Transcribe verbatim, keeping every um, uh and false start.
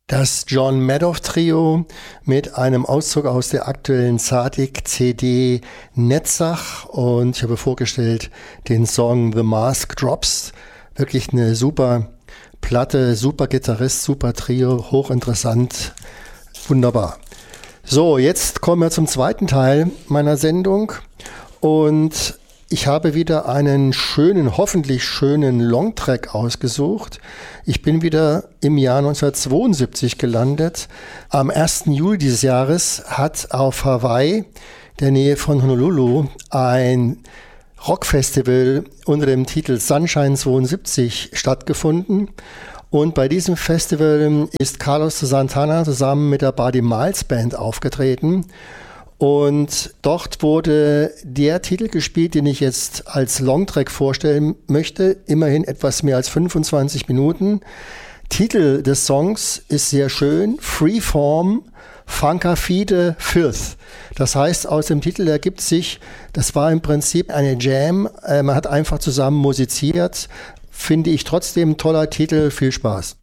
Das John Madoff Trio mit einem Auszug aus der aktuellen Tzadik C D Netzach, und ich habe vorgestellt den Song The Mask Drops. Wirklich eine super Platte, super Gitarrist, super Trio, hochinteressant, wunderbar. So, jetzt kommen wir zum zweiten Teil meiner Sendung, und ich habe wieder einen schönen, hoffentlich schönen Longtrack ausgesucht. Ich bin wieder im Jahr neunzehnhundertzweiundsiebzig gelandet. Am ersten Juli dieses Jahres hat auf Hawaii, der Nähe von Honolulu, ein Rockfestival unter dem Titel Sunshine zweiundsiebzig stattgefunden. Und bei diesem Festival ist Carlos de Santana zusammen mit der Buddy Miles Band aufgetreten. Und dort wurde der Titel gespielt, den ich jetzt als Longtrack vorstellen möchte, immerhin etwas mehr als fünfundzwanzig Minuten. Titel des Songs ist sehr schön, Freeform, Funkafide Filth. Das heißt, aus dem Titel ergibt sich, das war im Prinzip eine Jam, man hat einfach zusammen musiziert. Finde ich trotzdem ein toller Titel, viel Spaß.